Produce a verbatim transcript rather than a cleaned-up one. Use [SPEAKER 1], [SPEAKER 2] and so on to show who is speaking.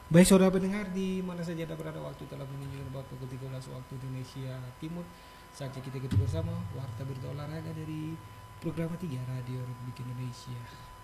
[SPEAKER 1] Baik saudara pendengar di mana saja Anda berada, waktu telah menunjukkan pukul tiga belas waktu Indonesia Timur. Saatnya kita ketemu bersama Warta Berita Olahraga dari program tiga Radio Republik Indonesia.